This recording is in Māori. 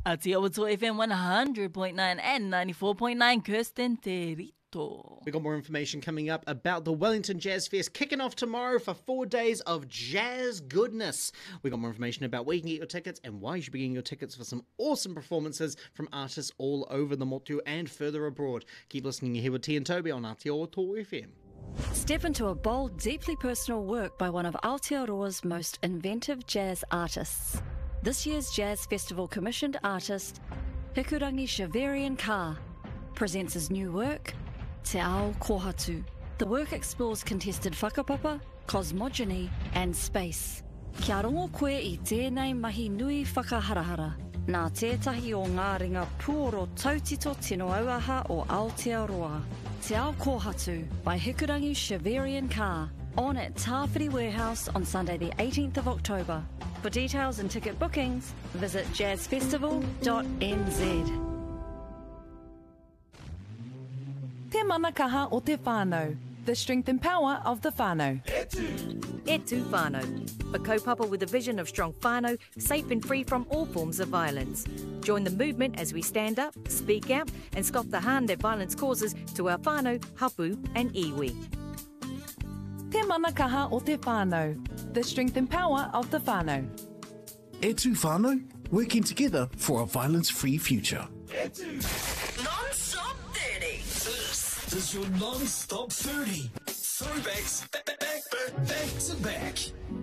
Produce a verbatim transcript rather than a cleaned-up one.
Aotearoa F M one hundred point nine and ninety-four point nine, Kirsten Te Rito. We've got more information coming up about the Wellington Jazz Fest kicking off tomorrow for four days of jazz goodness. We've got more information about where you can get your tickets and why you should be getting your tickets for some awesome performances from artists all over the motu and further abroad. Keep listening here with T and Toby on Aotearoa F M. Step into a bold, deeply personal work by one of Aotearoa's most inventive jazz artists. This year's Jazz Festival commissioned artist, Hikurangi Shavarian Ka, presents his new work, Te Ao Kohatu. The work explores contested whakapapa, cosmogony and space. Kia rongo koe I tēnei mahi nui whakaharahara, nā tētahi o ngā ringa puoro tautito tino auaha o Aotearoa. Te Ao Kohatu by Hikurangi Shavarian Ka, on at Tāwhiri Warehouse on Sunday the eighteenth of October. For details and ticket bookings, visit jazz festival dot n z. Te mana kaha o te whānau, the strength and power of the whānau. Etu Whānau, a kaupapa with a vision of strong whānau, safe and free from all forms of violence. Join the movement as we stand up, speak out and stop the harm that violence causes to our whānau, hapu and iwi. Te mana kaha o te whānau, the strength and power of the whānau. Etu Whānau, working together for a violence-free future. Etu. Non-stop thirty. This is your non-stop thirty. Throwbacks back, back, back, back to back.